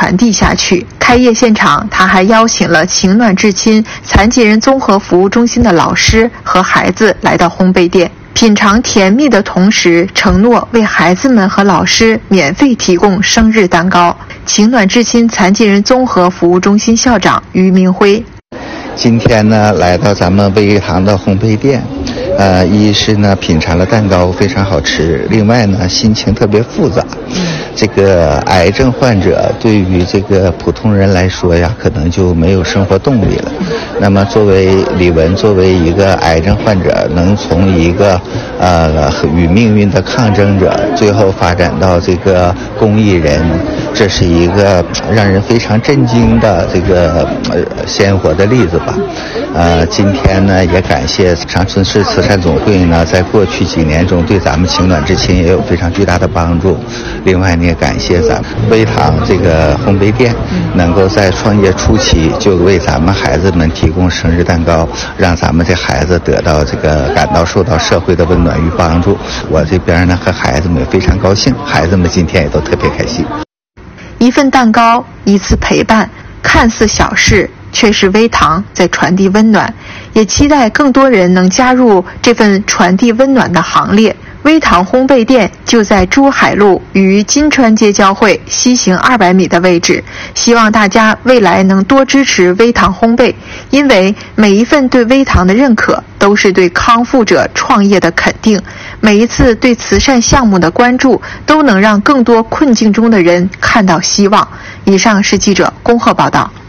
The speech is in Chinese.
传递下去。开业现场，他还邀请了情暖至亲残疾人综合服务中心的老师和孩子来到烘焙店，品尝甜蜜的同时，承诺为孩子们和老师免费提供生日蛋糕。情暖至亲残疾人综合服务中心校长于明辉， 今天呢，来到咱们微堂的烘焙店，一是呢品尝了蛋糕非常好吃，另外呢心情特别复杂。这个癌症患者对于这个普通人来说呀，可能就没有生活动力了。那么作为李文，作为一个癌症患者，能从一个与命运的抗争者，最后发展到这个公益人，这是一个让人非常震惊的这个鲜活的例子吧。今天呢，也感谢长春市慈善总会呢，在过去几年中对咱们情暖至亲也有非常巨大的帮助。另外呢，也感谢咱们微堂这个烘焙店，能够在创业初期就为咱们孩子们提供生日蛋糕，让咱们这孩子得到这个感到受到社会的温暖与帮助。我这边呢和孩子们非常高兴，孩子们今天也都特别开心。 一份蛋糕，一次陪伴，看似小事，却是微堂在传递温暖，也期待更多人能加入这份传递温暖的行列。微堂烘焙店就在珠海路与金川街交汇西行200米的位置，希望大家未来能多支持微堂烘焙，因为每一份对微堂的认可都是对康复者创业的肯定，每一次对慈善项目的关注都能让更多困境中的人看到希望。以上是记者恭贺报道。